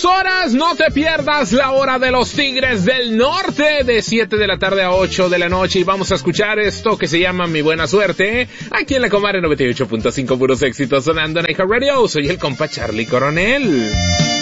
2 horas, no te pierdas la hora de los Tigres del Norte, de 7 de la tarde a 8 de la noche, y vamos a escuchar esto que se llama Mi Buena Suerte, aquí en la Comare 98.5, puros éxitos sonando en iHeartRadio. Soy el compa Charlie Coronel.